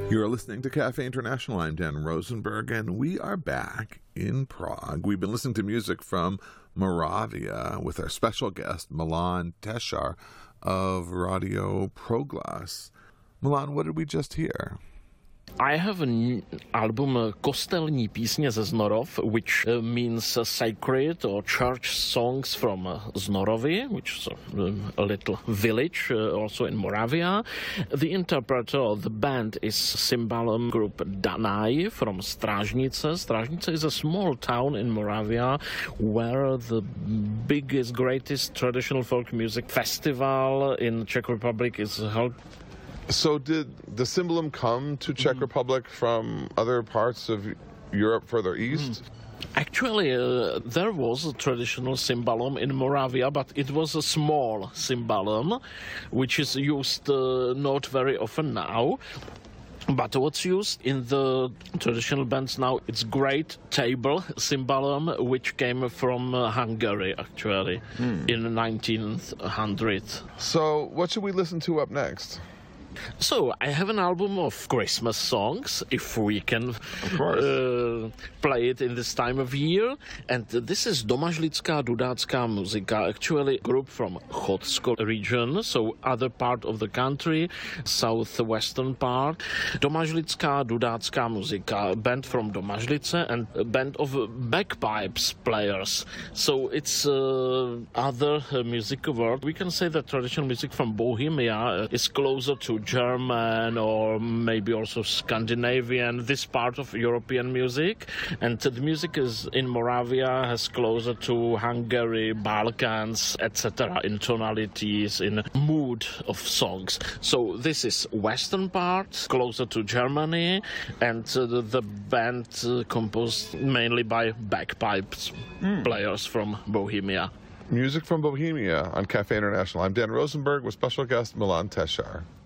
You're listening to Cafe International. I'm Dan Rosenberg, and we are back in Prague. We've been listening to music from Moravia with our special guest, Milan Tesař of Radio Proglas. Milan, what did we just hear? I have an album, Kostelní písně ze Znorov, which means sacred or church songs from Znorovy, which is a little village also in Moravia. The interpreter or the band is Cymbalum group Danaj from Strážnice. Strážnice is a small town in Moravia where the biggest, greatest traditional folk music festival in Czech Republic is held. So did the Cymbalum come to Czech Republic from other parts of Europe further east? Actually, there was a traditional cymbalum in Moravia, but it was a small cymbalum, which is used not very often now. But what's used in the traditional bands now, it's great table cymbalum, which came from Hungary, actually, in 1900. So what should we listen to up next? So, I have an album of Christmas songs, if we can play it in this time of year. And this is Domažlická dudácká muzika, actually a group from Chotsko region, so other part of the country, southwestern part. Domažlická dudácká muzika, a band from Domažlice and a band of bagpipes players. So it's other music world. We can say that traditional music from Bohemia is closer to German or maybe also Scandinavian, this part of European music. And the music is in Moravia has closer to Hungary, Balkans, etc. in tonalities, in mood of songs. So this is western part, closer to Germany, and the band composed mainly by bagpipes players from Bohemia. Music from Bohemia on Cafe International. I'm Dan Rosenberg with special guest Milan Tesař.